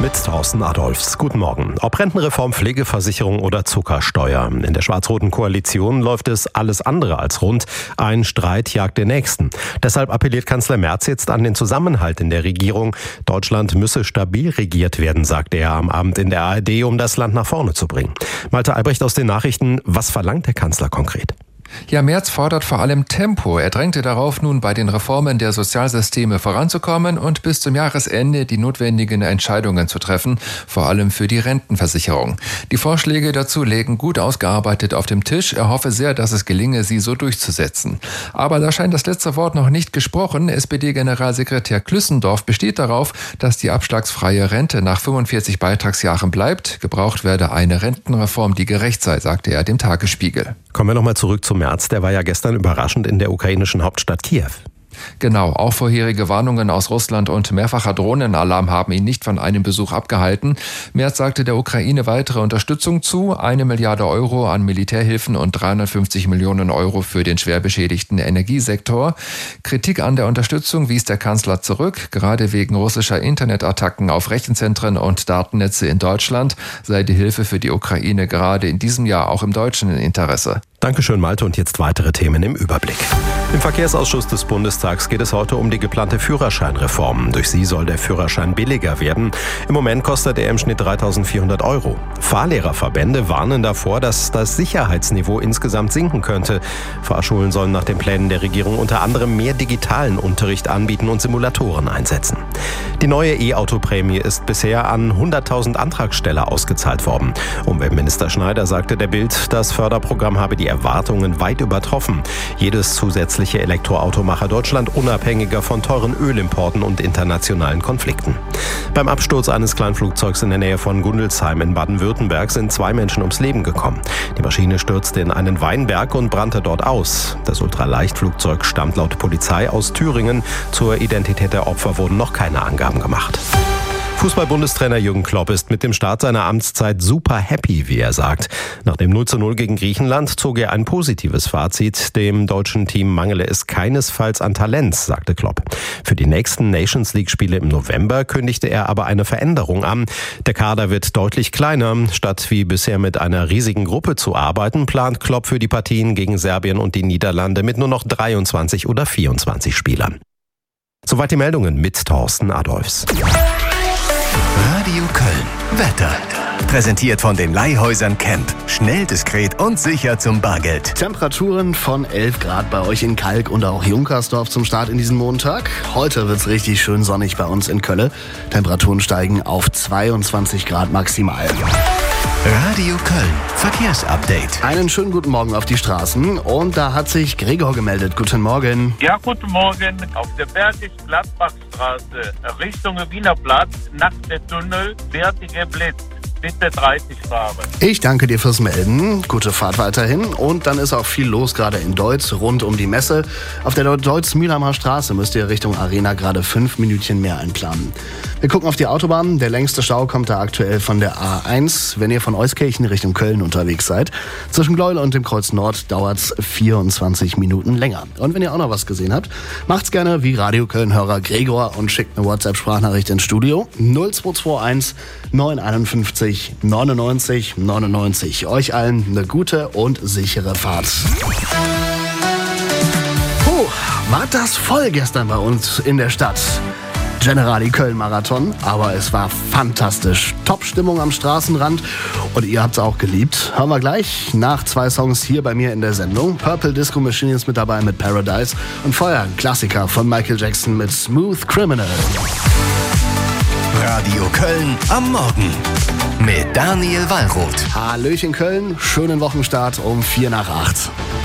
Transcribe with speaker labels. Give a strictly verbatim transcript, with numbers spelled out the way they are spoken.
Speaker 1: mit Thorsten Adolfs. Guten Morgen. Ob Rentenreform, Pflegeversicherung oder Zuckersteuer. In der schwarz-roten Koalition läuft es alles andere als rund. Ein Streit jagt den nächsten. Deshalb appelliert Kanzler Merz jetzt an den Zusammenhalt in der Regierung. Deutschland müsse stabil regiert werden, sagte er am Abend in der A R D, um das Land nach vorne zu bringen. Malte Albrecht aus den Nachrichten. Was verlangt der Kanzler konkret?
Speaker 2: Ja, Merz fordert vor allem Tempo. Er drängte darauf, nun bei den Reformen der Sozialsysteme voranzukommen und bis zum Jahresende die notwendigen Entscheidungen zu treffen, vor allem für die Rentenversicherung. Die Vorschläge dazu legen gut ausgearbeitet auf dem Tisch. Er hoffe sehr, dass es gelinge, sie so durchzusetzen. Aber da scheint das letzte Wort noch nicht gesprochen. S P D-Generalsekretär Klüssendorf besteht darauf, dass die abschlagsfreie Rente nach fünfundvierzig Beitragsjahren bleibt. Gebraucht werde eine Rentenreform, die gerecht sei, sagte er dem Tagesspiegel.
Speaker 1: Kommen wir nochmal zurück zum Merz. Der war ja gestern überraschend in der ukrainischen Hauptstadt Kiew.
Speaker 2: Genau, auch vorherige Warnungen aus Russland und mehrfacher Drohnenalarm haben ihn nicht von einem Besuch abgehalten. Merz sagte der Ukraine weitere Unterstützung zu, eine Milliarde Euro an Militärhilfen und dreihundertfünfzig Millionen Euro für den schwer beschädigten Energiesektor. Kritik an der Unterstützung wies der Kanzler zurück. Gerade wegen russischer Internetattacken auf Rechenzentren und Datennetze in Deutschland sei die Hilfe für die Ukraine gerade in diesem Jahr auch im deutschen Interesse.
Speaker 1: Dankeschön, Malte. Und jetzt weitere Themen im Überblick. Im Verkehrsausschuss des Bundestags geht es heute um die geplante Führerscheinreform. Durch sie soll der Führerschein billiger werden. Im Moment kostet er im Schnitt dreitausendvierhundert Euro. Fahrlehrerverbände warnen davor, dass das Sicherheitsniveau insgesamt sinken könnte. Fahrschulen sollen nach den Plänen der Regierung unter anderem mehr digitalen Unterricht anbieten und Simulatoren einsetzen. Die neue E-Auto-Prämie ist bisher an hunderttausend Antragsteller ausgezahlt worden. Umweltminister Schneider sagte der Bild, das Förderprogramm habe die Erwartungen weit übertroffen. Jedes zusätzliche Elektroauto mache Deutschland unabhängiger von teuren Ölimporten und internationalen Konflikten. Beim Absturz eines Kleinflugzeugs in der Nähe von Gundelsheim in Baden-Württemberg sind zwei Menschen ums Leben gekommen. Die Maschine stürzte in einen Weinberg und brannte dort aus. Das Ultraleichtflugzeug stammt laut Polizei aus Thüringen. Zur Identität der Opfer wurden noch keine Angaben gemacht. Fußball-Bundestrainer Jürgen Klopp ist mit dem Start seiner Amtszeit super happy, wie er sagt. Nach dem null zu null gegen Griechenland zog er ein positives Fazit. Dem deutschen Team mangele es keinesfalls an Talent, sagte Klopp. Für die nächsten Nations-League-Spiele im November kündigte er aber eine Veränderung an. Der Kader wird deutlich kleiner. Statt wie bisher mit einer riesigen Gruppe zu arbeiten, plant Klopp für die Partien gegen Serbien und die Niederlande mit nur noch dreiundzwanzig oder vierundzwanzig Spielern. Soweit die Meldungen mit Thorsten Adolfs.
Speaker 3: Radio Köln. Wetter. Präsentiert von den Leihhäusern Camp. Schnell, diskret und sicher zum Bargeld.
Speaker 4: Temperaturen von elf Grad bei euch in Kalk und auch Junkersdorf zum Start in diesen Montag. Heute wird's richtig schön sonnig bei uns in Köln. Temperaturen steigen auf zweiundzwanzig Grad maximal.
Speaker 3: Radio Köln. Verkehrsupdate.
Speaker 4: Einen schönen guten Morgen auf die Straßen. Und da hat sich Gregor gemeldet. Guten Morgen.
Speaker 5: Ja, guten Morgen. Auf der Bergisch-Gladbach-Straße Richtung Wiener Platz, nach der Tunnel, fertige Blitz. Bitte dreißig fahren.
Speaker 4: Ich danke dir fürs Melden. Gute Fahrt weiterhin. Und dann ist auch viel los, gerade in Deutz, rund um die Messe. Auf der Deutz-Mühlheimer Straße müsst ihr Richtung Arena gerade fünf Minütchen mehr einplanen. Wir gucken auf die Autobahn. Der längste Stau kommt da aktuell von der A eins. Wenn ihr von Euskirchen Richtung Köln unterwegs seid. Zwischen Gleuel und dem Kreuz Nord dauert's vierundzwanzig Minuten länger. Und wenn ihr auch noch was gesehen habt, macht's gerne wie Radio Köln-Hörer Gregor und schickt eine WhatsApp-Sprachnachricht ins Studio. null zwei zwei eins neun fünf eins neunundneunzig neunundneunzig. Euch allen eine gute und sichere Fahrt. Puh, war das voll gestern bei uns in der Stadt. Generali Köln-Marathon, aber es war fantastisch. Top-Stimmung am Straßenrand und ihr habt es auch geliebt. Hören wir gleich nach zwei Songs hier bei mir in der Sendung. Purple Disco Machine ist mit dabei mit Paradise und vorher ein Klassiker von Michael Jackson mit Smooth Criminal.
Speaker 3: Radio Köln am Morgen mit Daniel Wallroth.
Speaker 4: Hallöchen Köln, schönen Wochenstart um vier nach acht.